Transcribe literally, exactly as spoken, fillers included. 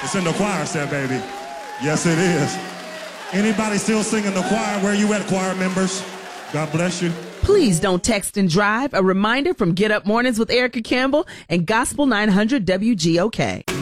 It's in the choir set, baby. Yes, it is. Anybody still singing the choir? Where you at, choir members? God bless you. Please don't text and drive. A reminder from Get Up Mornings with Erica Campbell and Gospel nine hundred W G O K.